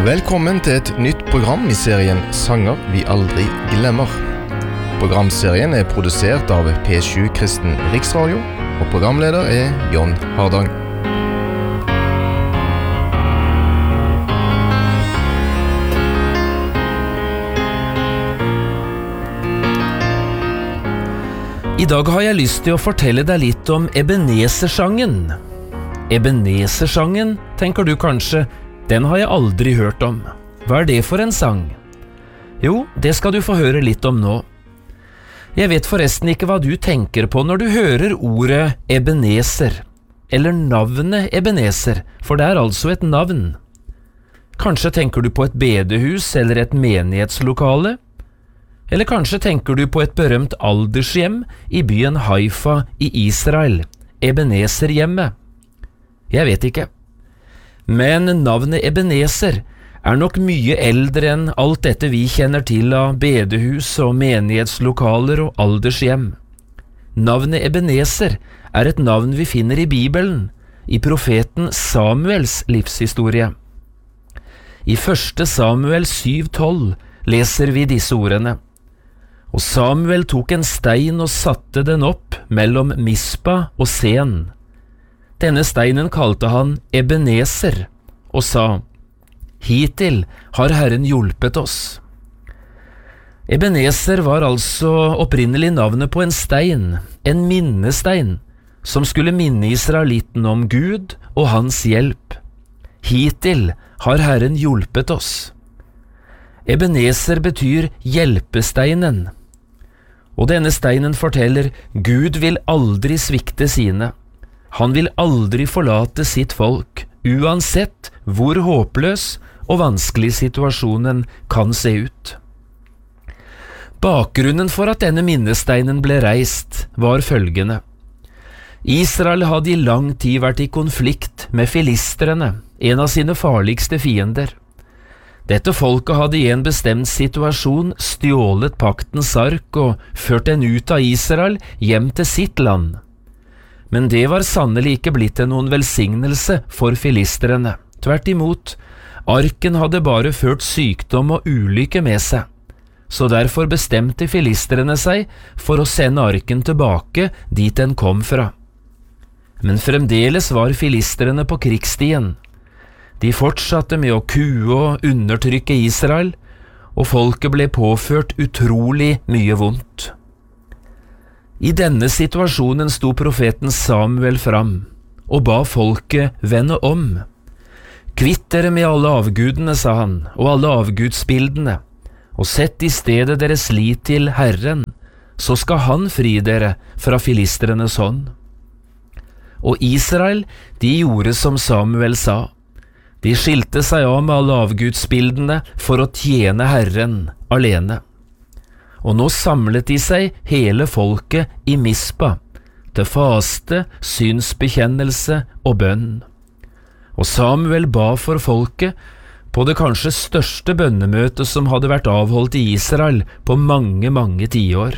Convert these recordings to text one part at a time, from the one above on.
Velkommen til et nytt program i serien Sanger vi aldri glemmer. Programserien er produsert av P7 Kristen Riksradio, og programleder er John Hardang. I dag har jeg lyst til å fortelle deg litt om Ebenezer-sangen. Ebenezer-sangen, tenker du kanskje, den har jeg aldri hørt om. Hva er det for en sang? Jo, det skal du få høre litt om nå. Jeg vet forresten ikke hva du tenker på når du hører ordet Ebenezer, eller navnet Ebenezer, for det er altså et navn. Kanskje tenker du på et bedehus eller et menighetslokale? Eller kanskje tenker du på et berømt aldershjem i byen Haifa i Israel, Ebenezer-hjemmet? Jeg vet ikke. Men navnet Ebenezer er nok mye eldre enn alt dette vi kjenner til av bedehus og menighetslokaler og aldershjem. Navnet Ebenezer er et navn vi finner i Bibelen, i profeten Samuels livshistorie. I 1. Samuel 7,12 leser vi disse ordene. Og Samuel tok en stein og satte den opp mellom Mispa og Sen. Denne steinen kalte han Ebenezer, og sa, «Hittil har Herren hjulpet oss». Ebenezer var altså opprinnelig navnet på en stein, en minnestein, som skulle minne israelitten om Gud og hans hjelp. «Hittil har Herren hjulpet oss». Ebenezer betyr hjelpesteinen. Og denne steinen forteller, Gud vil aldri svikte sine. Han vil aldri forlate sitt folk, uansett hvor håpløs og vanskelig situasjonen kan se ut. Bakgrunnen for at denne minnesteinen ble reist, var følgende. Israel hadde i lang tid vært i konflikt med filistrene, en av sine farligste fiender. Dette folket hadde i en bestemt situasjon stjålet paktens ark og ført den ut av Israel hjem til sitt land. Men det var sannelig ikke blitt til noen velsignelse for filistrene. Tvert imot, arken hadde bare ført sykdom og ulykke med seg. Så derfor bestemte filistrene seg for å sende arken tilbake dit den kom fra. Men fremdeles var filistrene på krigsstien. De fortsatte med å kue og undertrykke Israel, og folket ble påført utrolig mye vondt. I denne situasjonen sto profeten Samuel fram, og ba folket vende om. «Kvitt dere med alle avgudene», sa han, «og alle avgudsbildene, og sett i stedet deres lit til Herren, så skal han fri dere fra filistrenes hånd». Og Israel, de gjorde som Samuel sa. De skilte seg av med alle avgudsbildene for å tjene Herren alene. Og nå samlet de seg hele folket i Mispa, til faste, synsbekjennelse og bønn. Og Samuel ba for folket på det kanskje største bønnemøtet som hadde vært avholdt i Israel på mange, mange tiår.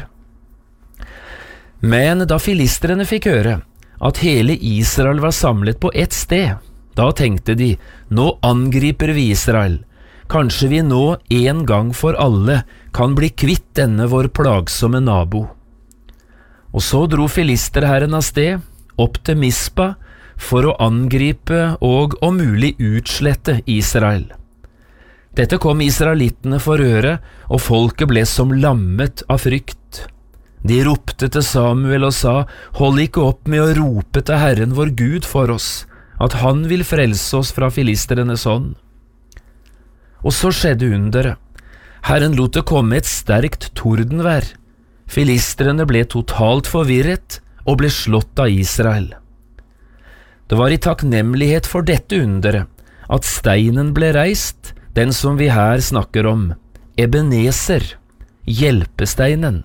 Men da filistrene fikk høre at hele Israel var samlet på ett sted, da tenkte de, nå angriper vi Israel. Kanskje vi nå en gang for alle kan bli kvitt denne vår plagsomme nabo. Og så dro filisterherren av sted, opp til Mispa, for å angripe og om mulig utslette Israel. Dette kom israelittene for øre, og folket ble som lammet av frykt. De ropte til Samuel og sa, hold ikke opp med å rope til Herren vår Gud for oss, at han vil frelse oss fra filistrenes hånd. Og så skjedde underet. Herren lot det komme et sterkt tordenvær. Filistrene ble totalt forvirret og ble slått av Israel. Det var i takknemlighet for dette underet at steinen ble reist, den som vi her snakker om, Ebenezer, hjelpesteinen.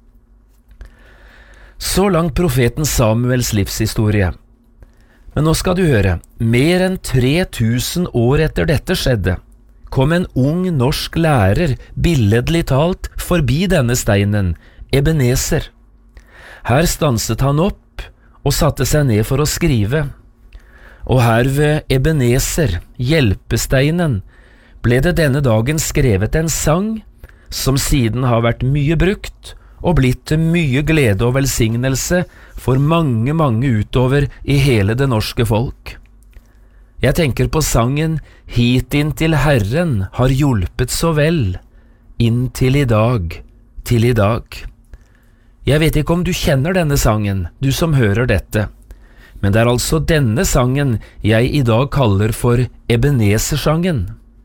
Så langt profeten Samuels livshistorie. Men nå skal du høre, mer enn 3000 år etter dette skjedde, kom en ung norsk lærer, billedlig talt, forbi denne steinen, Ebenezer. Her stanset han opp og satte seg ned for å skrive. Og her ved Ebenezer, hjelpesteinen, ble det denne dagen skrevet en sang som siden har vært mye brukt og blitt til mye glede og velsignelse for mange, mange utover i hele det norske folk. Jeg tenker på sangen «Hit inn til Herren har hjulpet så vel, inn til i dag, til i dag». Jeg vet ikke om du kjenner denne sangen, du som hører dette, men det er altså denne sangen jeg i dag kaller for Ebenezer-sangen.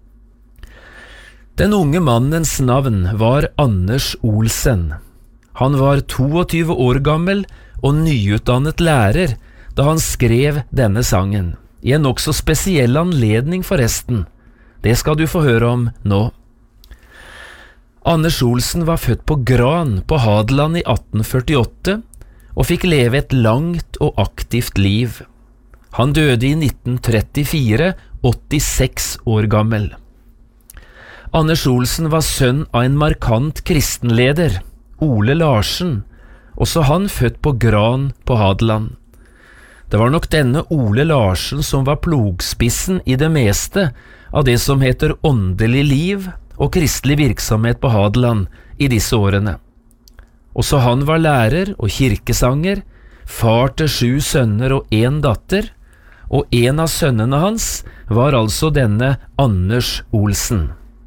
Den unge mannens navn var Anders Olsen. Han var 22 år gammel og nyutdannet lærer da han skrev denne sangen, i en også spesiell anledning forresten. Det skal du få høre om nå. Anders Olsen var født på Gran på Hadeland i 1848 og fikk leve et langt og aktivt liv. Han døde i 1934, 86 år gammel. Anders Olsen var sønn av en markant kristenleder, Ole Larsen, også han født på Gran på Hadeland. Det var nok denne Ole Larsen som var plogspissen i det meste av det som heter åndelig liv og kristelig virksomhet på Hadeland i disse årene. Også han var lærer og kirkesanger, far til 7 sønner og 1 datter, og en av sønnene hans var altså denne Anders Olsen.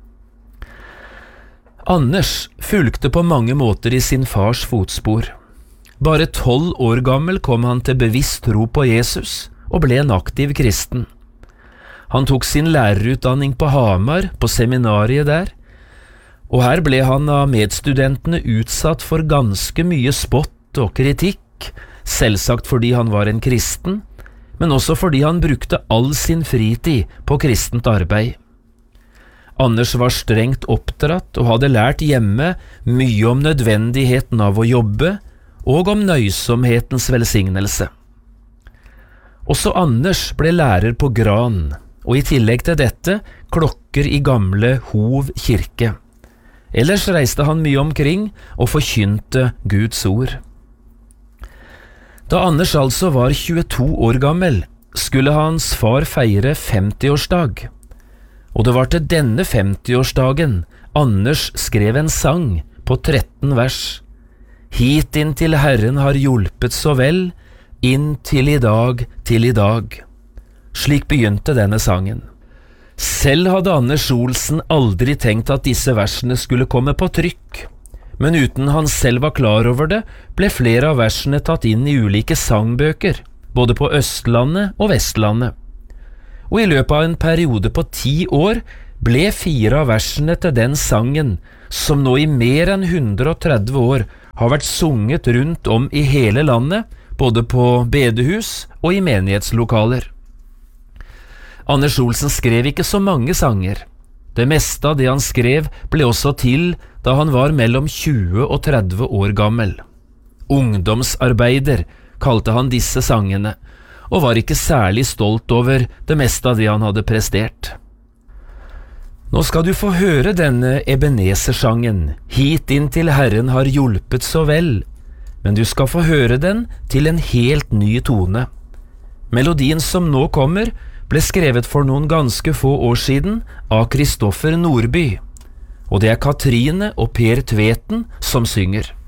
Anders fulgte på mange måter i sin fars fotspor. Bare 12 år gammel kom han til bevisst tro på Jesus og ble en aktiv kristen. Han tok sin lærerutdanning på Hamar, på seminariet der, og her ble han av medstudentene utsatt for ganske mye spott og kritikk, selvsagt fordi han var en kristen, men også fordi han brukte all sin fritid på kristent arbeid. Anders var strengt oppdratt og hadde lært hjemme mye om nødvendigheten av å jobbe og om nøysomhetens velsignelse. Også Anders ble lærer på Gran, og i tillegg til dette klokker i gamle Hov kirke. Ellers reiste han mye omkring og forkynte Guds ord. Da Anders altså var 22 år gammel, skulle hans far feire 50-årsdag. Og det var til denne 50-årsdagen Anders skrev en sang på 13 vers. Hit inn til Herren har hjulpet så vel, inn til i dag, til i dag. Slik begynte denne sangen. Selv hadde Anders Olsen aldri tenkt at disse versene skulle komme på trykk, men uten han selv var klar over det, ble flere av versene tatt inn i ulike sangbøker, både på Østlandet og Vestlandet. Og i løpet av en periode på 10 år ble 4 av versene til den sangen, som nå i mer enn 130 år har vært sunget rundt om i hele landet, både på bedehus og i menighetslokaler. Anders Olsen skrev ikke så mange sanger. Det meste av det han skrev ble også til da han var mellom 20 og 30 år gammel. Ungdomsarbeider kalte han disse sangene, og var ikke særlig stolt over det meste av det han hadde prestert. Nå skal du få høre denne Ebenezer-sangen, Hit inn til Herren har hjulpet så vel, men du skal få høre den til en helt ny tone. Melodien som nå kommer, ble skrevet for noen ganske få år siden av Kristoffer Nordby, og det er Katrine og Per Tveten som synger.